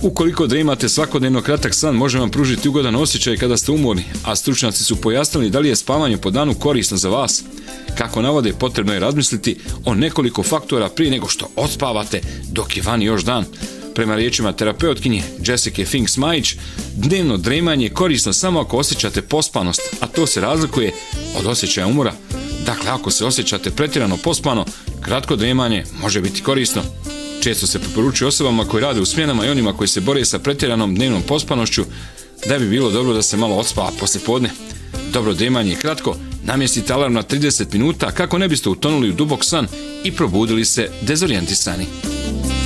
Ukoliko dремate svakodnevno, kratak san može vam pružiti ugodan osjećaj kada ste umorni, a stručnjaci su pojasnili da li je spavanje po danu korisno za vas. Kako navode, potrebno je razmisliti o nekoliko faktora prije nego što odspavate dok je vani još dan. Prema riječima terapeutkinje Jessica Finks-Majić, dnevno dremanje je korisno samo ako osjećate pospanost, a to se razlikuje od osjećaja umora. Dakle, ako se osjećate pretjerano pospano, kratko dremanje može biti korisno. Često se preporučuje osobama koji rade u smjenama i onima koji se bore sa pretjeranom dnevnom pospanošću da bi bilo dobro da se malo odspava poslijepodne. Dobro dremanje je kratko, namjestite alarm na 30 minuta kako ne biste utonuli u dubok san i probudili se dezorijentisani.